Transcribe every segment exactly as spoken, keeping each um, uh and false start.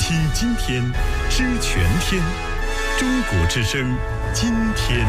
期今天知全天，中国之声今天。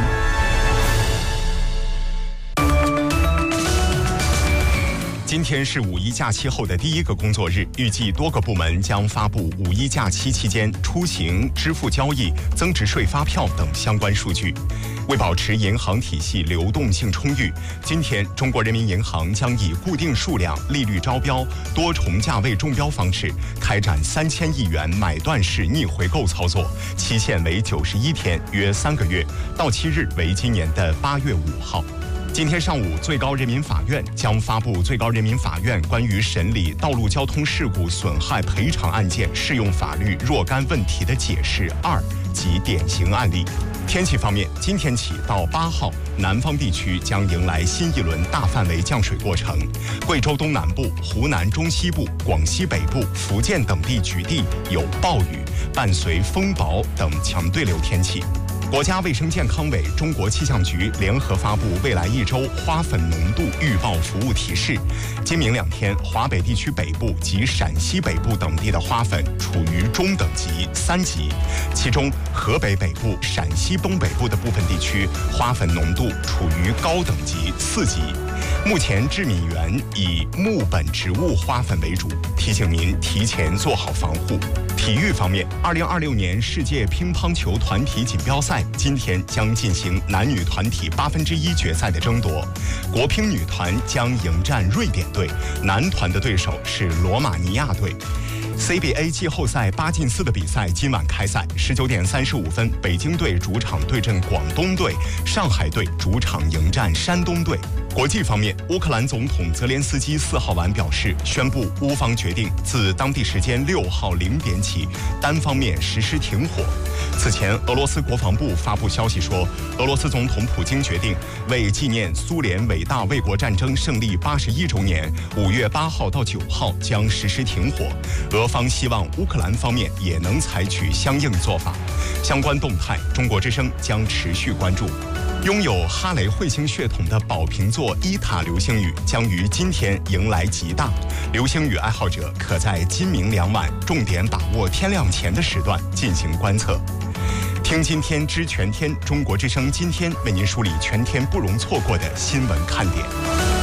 今天是五一假期后的第一个工作日，预计多个部门将发布五一假期期间出行、支付交易、增值税发票等相关数据。为保持银行体系流动性充裕，今天中国人民银行将以固定数量、利率招标、多重价位中标方式开展三千亿元买断式逆回购操作，期限为九十一天，约三个月，到期日为今年的八月五号。今天上午，最高人民法院将发布最高人民法院关于审理道路交通事故损害赔偿案件适用法律若干问题的解释二及典型案例。天气方面，今天起到八号，南方地区将迎来新一轮大范围降水过程，贵州东南部、湖南中西部、广西北部、福建等地局地有暴雨，伴随风雹等强对流天气。国家卫生健康委、中国气象局联合发布未来一周花粉浓度预报服务提示。今明两天，华北地区北部及陕西北部等地的花粉处于中等级三级，其中河北北部、陕西东北部的部分地区花粉浓度处于高等级四级。目前制米园以木本植物花粉为主，提醒您提前做好防护。体育方面，二零二六年世界乒乓球团体锦标赛今天将进行男女团体八分之一决赛的争夺，国乒女团将迎战瑞典队，男团的对手是罗马尼亚队。C B A 季后赛八进四的比赛今晚开赛，十九点三十五分，北京队主场对阵广东队，上海队主场迎战山东队。国际方面，乌克兰总统泽连斯基四号晚表示，宣布乌方决定自当地时间六号零点起单方面实施停火。此前，俄罗斯国防部发布消息说，俄罗斯总统普京决定为纪念苏联伟大卫国战争胜利八十一周年，五月八号到九号将实施停火。俄方希望乌克兰方面也能采取相应做法。相关动态，中国之声将持续关注。拥有哈雷彗星血统的宝瓶座伊塔流星雨将于今天迎来极大，流星雨爱好者可在今明两晚重点把握天亮前的时段进行观测。听今天知全天，中国之声今天为您梳理全天不容错过的新闻看点。